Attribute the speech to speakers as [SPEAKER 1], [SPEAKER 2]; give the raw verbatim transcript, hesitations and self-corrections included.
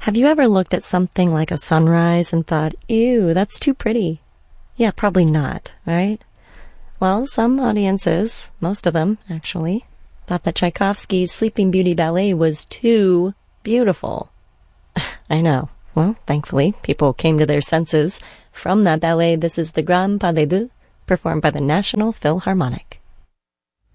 [SPEAKER 1] Have you ever looked at something like a sunrise and thought, ew, that's too pretty? Yeah, probably not, right? Well, some audiences, most of them, actually, thought that Tchaikovsky's Sleeping Beauty ballet was too beautiful. I know. Well, thankfully, people came to their senses from that ballet. This is the Grand Pas de Deux, performed by the National Philharmonic.